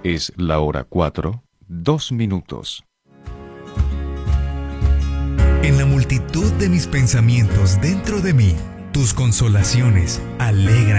Es la hora 4, 2 minutos. En la multitud de mis pensamientos dentro de mí, tus consolaciones alegran